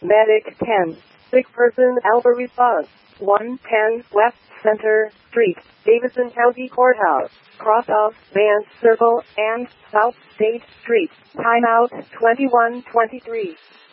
Medic 10. Sick person Alpha response. 110 West Center Street, Davidson County Courthouse. Cross off Vance Circle and South State Street. Timeout 21:23.